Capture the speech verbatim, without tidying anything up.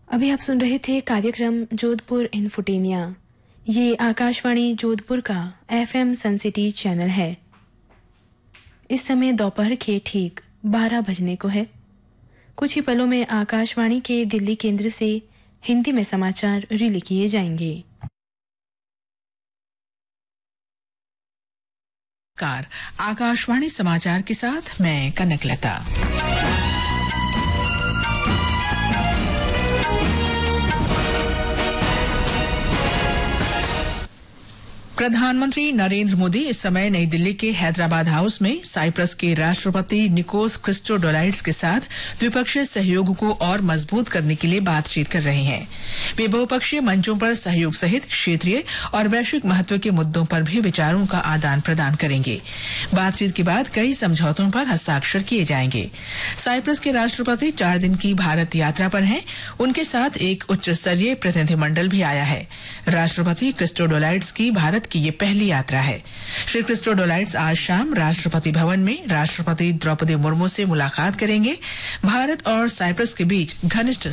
अभी आप सुन रहे थे कार्यक्रम जोधपुर इन्फोटेनिया। ये आकाशवाणी जोधपुर का एफएम सन सिटी चैनल है। इस समय दोपहर के ठीक बारह बजने को है। कुछ ही पलों में आकाशवाणी के दिल्ली केंद्र से हिंदी में समाचार रिले किए जाएंगे। कार आकाशवाणी समाचार के साथ मैं कनकलता। प्रधानमंत्री नरेंद्र मोदी इस समय नई दिल्ली के हैदराबाद हाउस में साइप्रस के राष्ट्रपति निकोस क्रिस्टोडोलाइड्स के साथ द्विपक्षीय सहयोग को और मजबूत करने के लिए बातचीत कर रहे हैं। वे बहुपक्षीय मंचों पर सहयोग सहित क्षेत्रीय और वैश्विक महत्व के मुद्दों पर भी विचारों का आदान प्रदान करेंगे। बातचीत के बाद कई समझौतों पर हस्ताक्षर किए जाएंगे। साइप्रस के राष्ट्रपति चार दिन की भारत यात्रा पर हैं। उनके साथ एक उच्च स्तरीय प्रतिनिधिमंडल भी आया है। राष्ट्रपति क्रिस्टोडोलाइड्स की भारत की ये पहली यात्रा है। श्री क्रिस्टोडोलाइड्स आज शाम राष्ट्रपति भवन में राष्ट्रपति द्रौपदी मुर्मू से मुलाकात करेंगे। भारत और साइप्रस के बीच घनिष्ठ